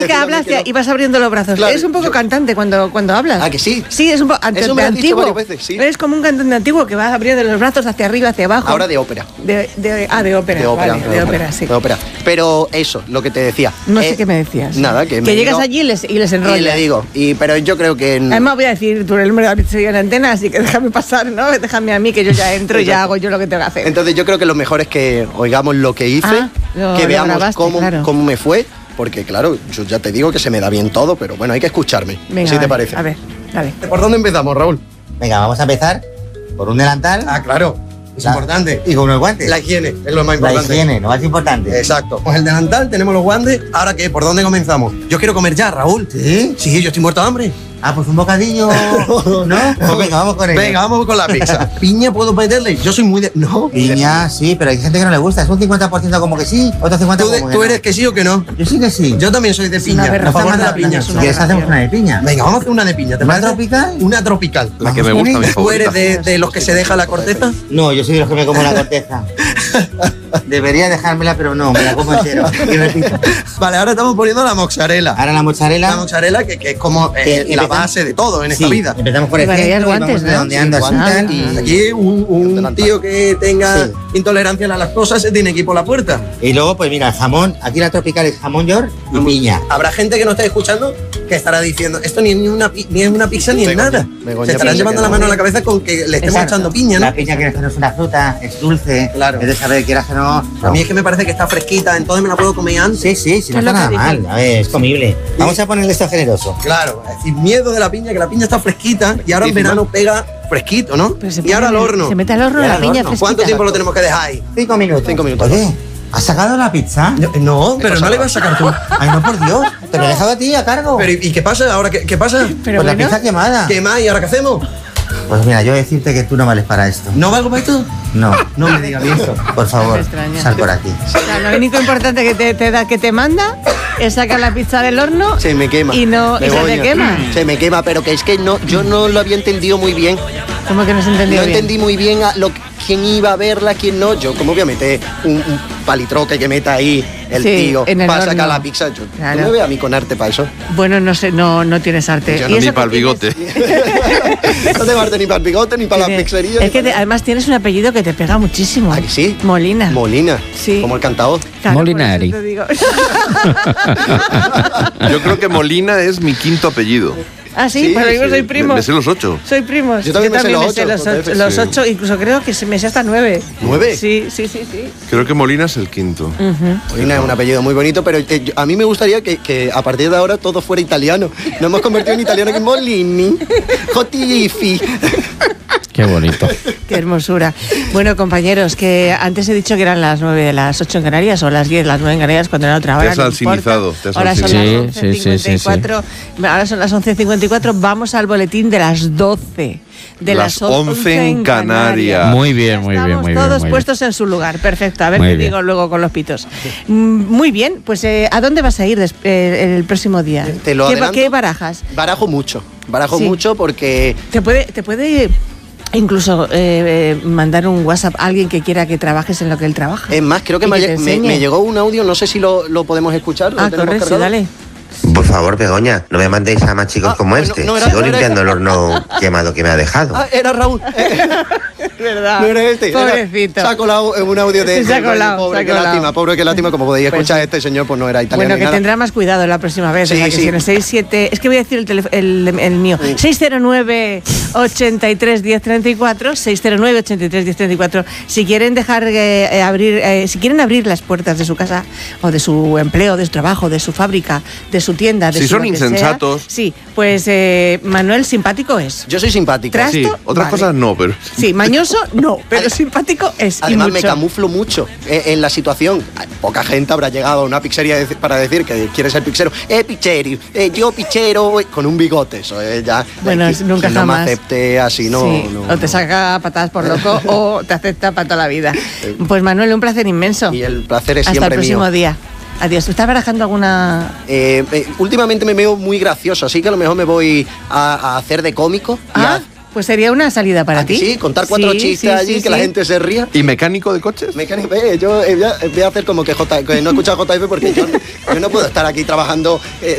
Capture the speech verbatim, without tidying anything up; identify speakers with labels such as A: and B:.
A: Que hablas
B: que no.
A: y vas abriendo los brazos.
B: Claro,
A: Eres un poco
B: yo...
A: cante cuando, cuando hablas.
B: Ah, que sí.
A: Sí, es un poco
B: Eso me lo has dicho
A: antiguo.
B: varias veces, sí.
A: Eres como un cantante antiguo que va abriendo los brazos hacia arriba, hacia abajo.
B: Ahora de ópera.
A: De, de, ah, de ópera.
B: De ópera,
A: vale,
B: de,
A: de
B: ópera,
A: ópera, sí.
B: de ópera. Pero eso, lo que te decía.
A: No
B: eh,
A: sé qué me decías.
B: Nada, que,
A: que
B: me
A: llegas
B: digo,
A: allí y les, y les enrollas.
B: Y le digo, y, pero yo creo que... En...
A: Además voy a decir tu el número de la pizzería en antena, así que déjame pasar, ¿no? Déjame a mí que yo ya entro y ya hago yo lo que tengo que hacer.
B: Entonces yo creo que lo mejor es que oigamos lo que hice,
A: ah, lo,
B: que
A: lo
B: veamos
A: grabaste,
B: cómo,
A: claro.
B: cómo me fue, porque claro, yo ya te digo que se me da bien todo, pero bueno, hay que escucharme.
A: Venga,
B: ¿Sí
A: vale,
B: te parece?
A: A ver, dale.
B: ¿Por dónde empezamos, Raúl?
C: Venga, vamos a empezar por un delantal.
B: Ah, claro, es
C: La-
B: importante.
C: Y con unos guantes.
B: La higiene es lo más
C: La
B: importante.
C: higiene, lo más importante.
B: Exacto. Pues el delantal, tenemos los guantes. ¿Ahora qué? ¿Por dónde comenzamos? Yo quiero comer ya, Raúl.
C: ¿Sí?
B: Sí, yo estoy muerto de hambre.
C: Ah, pues un bocadillo. ¿No? Pues venga, vamos con ello.
B: Venga, vamos con la pizza. ¿Piña puedo meterle? Yo soy muy de... No.
C: Piña, sí, pero hay gente que no le gusta. Es un cincuenta por ciento como que sí, otro cincuenta por
B: ¿Tú,
C: ciento
B: de-
C: como
B: tú
C: que
B: eres
C: no.
B: que sí o que no?
C: Yo sí que sí.
B: Yo también soy de
A: una
B: piña. A
A: aberración,
B: favor de la
A: una
B: piña.
A: aberración.
C: ¿Quieres hacemos una de piña?
B: Venga, vamos a hacer una de piña. ¿Te
C: ¿Una
B: parece?
C: tropical?
B: Una tropical.
D: La que me
C: Vamos
D: gusta,
C: con
D: mi
C: ella.
B: ¿Tú
D: favorita.
B: eres de, de los que se deja la corteza?
C: No, yo soy de los que me como la corteza. Debería dejármela, pero no, me la como entero. Y repito.
B: Vale, ahora estamos poniendo la mozzarella.
C: Ahora la mozzarella.
B: La mozzarella que, que es como eh,
C: Que
B: la
C: empezamos-
B: base de todo en
C: Sí,
B: esta vida.
C: empezamos por el
A: Vale, ya
C: centro y
A: guantes,
C: vamos
A: ¿no?
C: redondeando
B: Sí,
C: así
B: guantes.
C: tal.
B: Y aquí un, un tío que tenga
C: Sí.
B: intolerancia a la lactosa se tiene que ir por la puerta.
C: Y luego, pues mira, jamón. Aquí la tropical es jamón york y piña.
B: Habrá gente que no esté escuchando que estará diciendo, esto ni es ni una, pi- ni es una pizza ni es
D: Begoña,
B: nada.
D: Begoña
B: Se estarán
D: piensa
B: llevando
D: que
B: la
D: no.
B: mano a la cabeza con que le estemos
A: Exacto.
B: echando piña, ¿no?
C: La piña que no es una fruta, es dulce.
B: Claro.
C: Es de saber, quieras que no.
B: A mí es que me parece que está fresquita, entonces me la puedo comer antes.
C: Sí, sí, sí, no
A: Es
C: está
A: lo que
C: nada
A: dicen.
C: mal. A ver, es comible. Vamos a ponerle esto generoso.
B: Claro, sin miedo de la piña, que la piña está fresquita y ahora en
D: Fresquísima.
B: verano pega fresquito, ¿no?
A: Pero se
B: Y
A: pone
B: ahora al
A: en el-
B: horno.
A: Se mete al horno
C: Y
A: la
C: al
A: piña
C: horno.
A: fresquita.
B: ¿Cuánto tiempo lo tenemos que dejar ahí?
C: Cinco minutos.
B: Cinco minutos.
C: Oye, ¿has sacado la pizza?
B: No, no, pero no le vas a sacar tú.
C: Ay, no, por Dios. Te lo he dejado a ti a cargo.
B: Pero ¿y y qué pasa ahora? ¿Qué, qué pasa?
A: Pero
C: pues la
A: bueno,
C: pizza quemada.
B: ¿Qué más? ¿Y ahora qué hacemos?
C: Pues mira, yo voy a decirte que tú no vales para esto.
B: ¿No valgo para esto?
C: No.
B: No me digas eso.
C: Por favor,
A: Me extraña.
C: sal por aquí.
A: o sea, lo único importante que te, te da, que te manda es sacar la pizza del horno
B: Se me quema.
A: y no y se
B: Begoña.
A: te quema.
B: Se me quema, pero que es que no, yo no lo había entendido muy bien.
A: Como que no se entendió
B: No
A: bien.
B: entendí muy bien a lo, quién iba a verla, quién no. Yo, ¿cómo voy a meter un, un palitroque que meta ahí el
A: Sí,
B: tío
A: en el
B: para
A: horno.
B: sacar la pizza? Yo,
A: Claro.
B: ¿tú me ves a mí con arte para eso?
A: Bueno, no sé, no, no tienes arte.
B: Yo
A: ¿Y
B: no,
A: eso
D: Ni
A: que
D: para el
A: tienes?
D: bigote.
B: No tengo arte ni para el bigote, ni para la
A: Tiene-
B: pizzería.
A: Es que te- además tienes un apellido que te pega muchísimo.
B: ¿Ah, que sí?
A: Molina.
B: Molina.
A: Sí.
B: Como el cantador.
A: Claro, por eso
E: Molinari.
A: te digo.
D: Yo creo que Molina es mi quinto apellido.
A: Ah, sí,
B: Sí,
A: pero yo
B: sí.
A: soy
D: Me,
A: primo.
D: me sé los ocho.
A: Soy primos.
B: Yo también me sé los ocho,
A: los,
B: J
A: ocho,
B: F,
A: los
D: sí.
A: ocho, incluso creo que se me sé hasta nueve.
B: ¿Nueve?
A: Sí, sí, sí, sí.
D: Creo que Molina es el quinto.
B: Molina es un apellido muy bonito, pero eh, yo- a mí me gustaría que, que a partir de ahora todo fuera italiano. Nos hemos convertido en italiano que Molini, Jotifi.
E: Qué bonito.
A: Qué hermosura. Bueno, compañeros, que antes he dicho que eran las nueve de las ocho en Canarias o las diez, las nueve en Canarias, cuando era otra hora.
D: Te has
A: no
D: alcinizado,
A: importa.
D: te has
A: Ahora son
E: alcinizado.
A: las
E: Sí,
A: once
E: sí, sí,
A: cincuenta y cuatro. Ahora son las once cincuenta y cuatro. Vamos al boletín de las doce. De
D: Las
A: las,
D: once en Canarias.
E: Muy bien, muy bien,
A: Estamos
E: muy bien.
A: todos
E: muy bien.
A: puestos en su lugar. Perfecto. A ver
E: Muy
A: qué
E: bien.
A: digo luego con los pitos. Mm, Muy bien. Pues, eh, ¿a dónde vas a ir des- eh, el próximo día?
B: Te lo
A: ¿Qué,
B: adelanto.
A: ¿Qué barajas?
B: Barajo mucho, barajo
A: Sí.
B: mucho porque
A: ¿Te puede, te puede incluso eh, eh, mandar un WhatsApp a alguien que quiera que trabajes en lo que él trabaja?
B: es más, creo que,
A: Y
B: me,
A: que te
B: me-
A: enseñe.
B: me llegó un audio, no sé si lo, lo podemos escuchar. ¿lo
A: Ah,
B: tenemos
A: corre, sí,
B: cargado?
A: dale.
F: Por favor, Begoña, no me mandéis a más chicos
B: Ah,
F: como
B: bueno,
F: este.
B: no era-
F: Sigo
B: no era
F: limpiando
B: ese.
F: el horno quemado que me ha dejado.
B: Ah, era Raúl. Eh,
A: verdad.
B: no era este. era-
A: Pobrecito.
B: se ha colado en un audio de.
A: Se ha
B: de-
A: colado,
B: Pobre,
A: se ha
B: qué
A: colado.
B: lástima, pobre, qué lástima. Como podéis
A: Pues
B: escuchar,
A: sí.
B: este señor pues no era italiano.
A: Bueno,
B: ni
A: que
B: nada.
A: tendrá más cuidado la próxima vez.
B: Sí,
A: o sea, que
B: sí.
A: si en el seis siete... Es que voy a decir el, teléfono- el, el mío. seis cero nueve, ochenta y tres, diez treinta y cuatro. seis cero nueve, ochenta y tres, diez treinta y cuatro. Si quieren dejar eh, eh, abrir... eh, si quieren abrir las puertas de su casa o de su empleo, de su trabajo, de su fábrica, de su tienda, de
D: Si
A: su
D: son
A: lo que sea,
D: insensatos.
A: sí, pues eh, Manuel simpático es.
B: Yo soy simpático.
A: Tras-
D: Sí,
A: Esto,
D: otras
A: vale.
D: cosas no, pero.
A: Sí, mañoso no, pero
B: Ade-
A: simpático es. y
B: Además, me
A: mucho.
B: camuflo mucho eh, en la situación. Poca gente habrá llegado a una pizzería de- para decir que quiere ser pizzero. Eh, pizzeri, eh, yo pizzero, eh, con un bigote. Eso es ya.
A: Bueno,
B: eh,
A: es- nunca
B: quien no
A: jamás.
B: me acepte así, no.
A: Sí,
B: no,
A: o te
B: no.
A: saca patadas por loco o te acepta para toda la vida. Pues Manuel, un placer inmenso.
B: Y el placer es
A: Hasta
B: siempre
A: el próximo
B: mío.
A: día. Adiós. ¿Estás barajando alguna...?
B: Eh, eh, últimamente me veo muy gracioso, así que a lo mejor me voy a, a hacer de cómico. y
A: Ah,
B: a-
A: pues sería una salida para
B: ¿a que
A: ti.
B: sí, contar cuatro
A: Sí,
B: chistes
A: sí,
B: allí,
A: sí,
B: que la
A: sí.
B: gente se ría.
D: ¿Y mecánico de coches?
B: Mecánico, eh, yo eh, voy, a, voy a hacer como que, J, que no he escuchado J F porque yo, yo no puedo estar aquí trabajando eh,